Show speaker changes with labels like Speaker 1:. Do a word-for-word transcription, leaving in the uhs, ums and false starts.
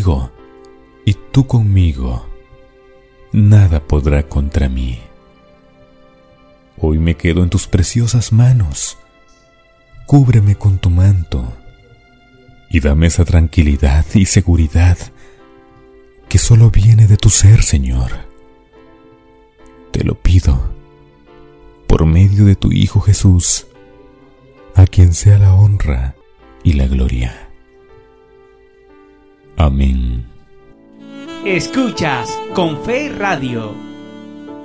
Speaker 1: contigo y tú conmigo, nada podrá contra mí. Hoy me quedo en tus preciosas manos. Cúbreme con tu manto y dame esa tranquilidad y seguridad que solo viene de tu ser, Señor. Te lo pido por medio de tu Hijo Jesús, a quien sea la honra y la gloria. Amén.
Speaker 2: Escuchas Con Fe Radio.